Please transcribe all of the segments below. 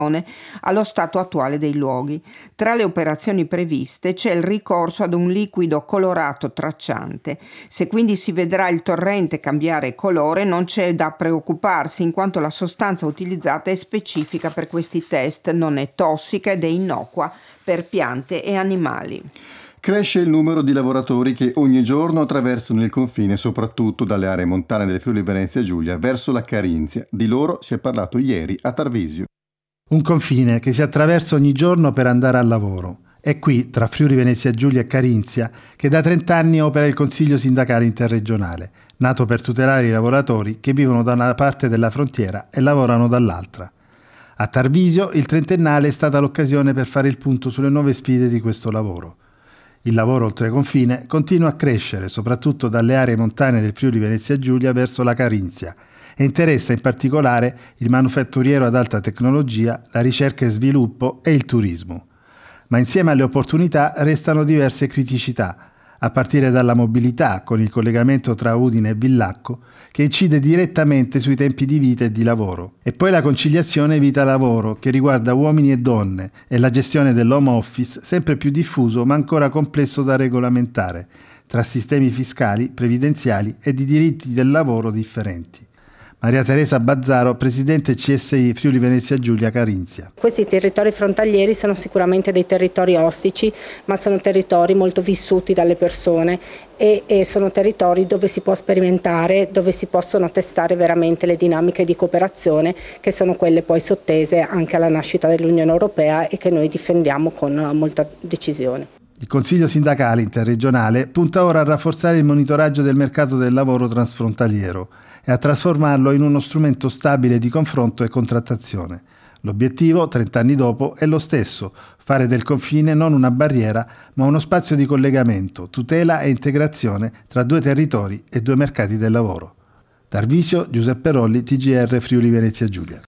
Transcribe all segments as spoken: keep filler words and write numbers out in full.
allo stato attuale dei luoghi. Tra le operazioni previste c'è il ricorso ad un liquido colorato tracciante. Se quindi si vedrà il torrente cambiare colore, non c'è da preoccuparsi, in quanto la sostanza utilizzata è specifica per questi test, non è tossica ed è innocua per piante e animali. Cresce il numero di lavoratori che ogni giorno attraversano il confine, soprattutto dalle aree montane del Friuli Venezia Giulia verso la Carinzia. Di loro si è parlato ieri a Tarvisio. Un confine che si attraversa ogni giorno per andare al lavoro. È qui, tra Friuli Venezia Giulia e Carinzia, che da trent'anni opera il Consiglio Sindacale Interregionale, nato per tutelare i lavoratori che vivono da una parte della frontiera e lavorano dall'altra. A Tarvisio il trentennale è stata l'occasione per fare il punto sulle nuove sfide di questo lavoro. Il lavoro oltreconfine continua a crescere, soprattutto dalle aree montane del Friuli Venezia Giulia verso la Carinzia, e interessa in particolare il manufatturiero ad alta tecnologia, la ricerca e sviluppo e il turismo. Ma insieme alle opportunità restano diverse criticità, a partire dalla mobilità con il collegamento tra Udine e Villacco, che incide direttamente sui tempi di vita e di lavoro, e poi la conciliazione vita-lavoro che riguarda uomini e donne e la gestione dell'home office sempre più diffuso ma ancora complesso da regolamentare, tra sistemi fiscali, previdenziali e di diritti del lavoro differenti. Maria Teresa Bazzaro, presidente C S I Friuli Venezia Giulia Carinzia. Questi territori frontalieri sono sicuramente dei territori ostici, ma sono territori molto vissuti dalle persone e, e sono territori dove si può sperimentare, dove si possono testare veramente le dinamiche di cooperazione, che sono quelle poi sottese anche alla nascita dell'Unione Europea e che noi difendiamo con molta decisione. Il Consiglio Sindacale Interregionale punta ora a rafforzare il monitoraggio del mercato del lavoro transfrontaliero e a trasformarlo in uno strumento stabile di confronto e contrattazione. L'obiettivo, trent'anni dopo, è lo stesso: fare del confine non una barriera, ma uno spazio di collegamento, tutela e integrazione tra due territori e due mercati del lavoro. Tarvisio, Giuseppe Rolli, T G R Friuli Venezia Giulia.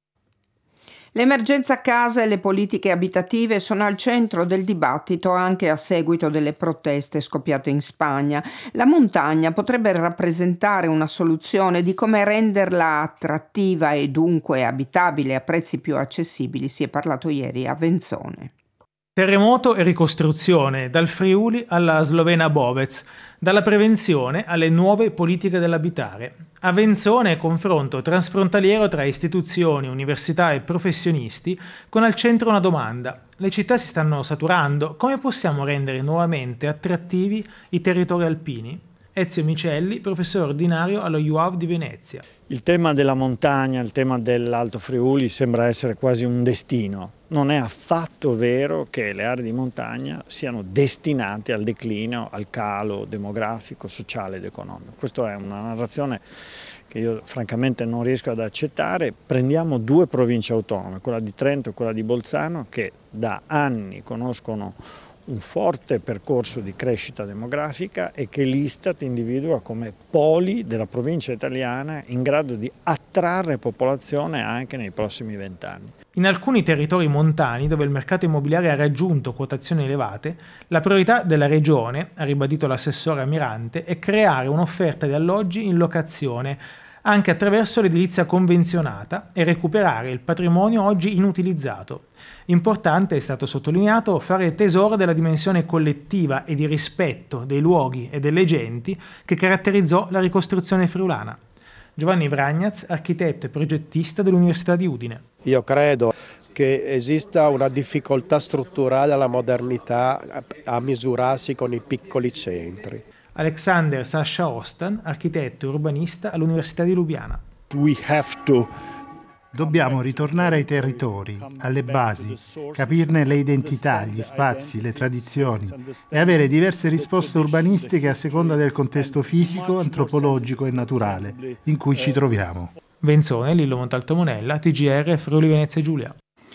L'emergenza casa e le politiche abitative sono al centro del dibattito anche a seguito delle proteste scoppiate in Spagna. La montagna potrebbe rappresentare una soluzione di come renderla attrattiva e dunque abitabile a prezzi più accessibili. Si è parlato ieri a Venzone. Terremoto e ricostruzione, dal Friuli alla Slovena Bovec, dalla prevenzione alle nuove politiche dell'abitare. A Venzone confronto transfrontaliero tra istituzioni, università e professionisti, con al centro una domanda. Le città si stanno saturando, come possiamo rendere nuovamente attrattivi i territori alpini? Ezio Micelli, professore ordinario allo U A V di Venezia. Il tema della montagna, il tema dell'Alto Friuli sembra essere quasi un destino. Non è affatto vero che le aree di montagna siano destinate al declino, al calo demografico, sociale ed economico. Questa è una narrazione che io francamente non riesco ad accettare. Prendiamo due province autonome, quella di Trento e quella di Bolzano, che da anni conoscono un forte percorso di crescita demografica e che l'Istat individua come poli della provincia italiana in grado di attrarre popolazione anche nei prossimi vent'anni. In alcuni territori montani dove il mercato immobiliare ha raggiunto quotazioni elevate, la priorità della regione, ha ribadito l'assessore Amirante, è creare un'offerta di alloggi in locazione anche attraverso l'edilizia convenzionata e recuperare il patrimonio oggi inutilizzato. Importante, è stato sottolineato, fare tesoro della dimensione collettiva e di rispetto dei luoghi e delle genti che caratterizzò la ricostruzione friulana. Giovanni Vragnaz, architetto e progettista dell'Università di Udine. Io credo che esista una difficoltà strutturale alla modernità a misurarsi con i piccoli centri. Alexander Sasha Ostan, architetto e urbanista all'Università di Lubiana. We have to Dobbiamo ritornare ai territori, alle basi, capirne le identità, gli spazi, le tradizioni e avere diverse risposte urbanistiche a seconda del contesto fisico, antropologico e naturale in cui ci troviamo. Venzone, Lillo Montalto Monella, T G R Friuli Venezia Giulia.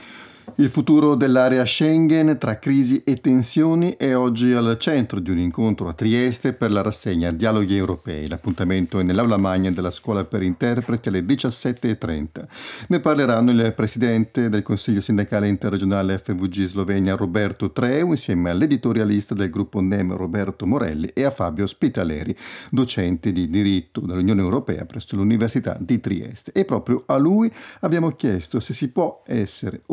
Il futuro dell'area Schengen tra crisi e tensioni è oggi al centro di un incontro a Trieste per la rassegna Dialoghi Europei. L'appuntamento è nell'aula magna della Scuola per Interpreti alle diciassette e trenta. Ne parleranno il presidente del Consiglio Sindacale Interregionale F V G Slovenia Roberto Treu insieme all'editorialista del gruppo N E M Roberto Morelli e a Fabio Spitaleri, docente di diritto dell'Unione Europea presso l'Università di Trieste. E proprio a lui abbiamo chiesto se si può essere